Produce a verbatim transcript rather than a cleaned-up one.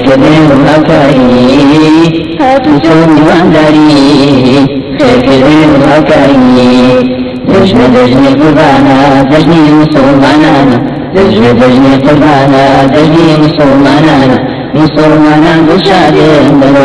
كبير وهكاي هاتوا سوني وانداري خير كبير وهكاي دجن دجن قربانا دجني مسلمانا دجن دجن قربانا دجني مسلمانا مسلمانا بشادين